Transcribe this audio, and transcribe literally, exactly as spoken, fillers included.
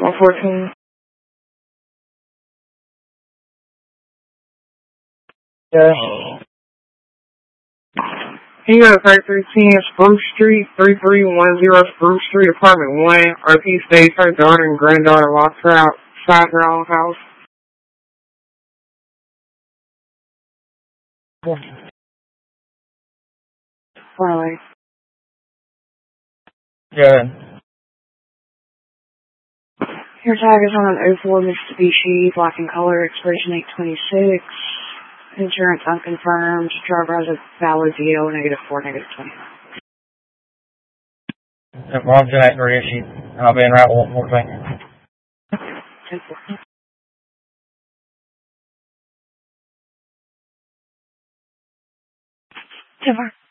one fourteen. Yeah. Can you go to thirty-three ten Spruce Street, three three one zero Spruce Street, apartment one. R P states her daughter and granddaughter locked her outside her own house. Finally. Good. Your tag is on an oh four Mitsubishi, black in color, expiration eight twenty-six. Insurance unconfirmed. Driver has a valid D O, negative four, negative twenty. Mom's in that great issue. I'll be in route one more thing. ten four. ten four.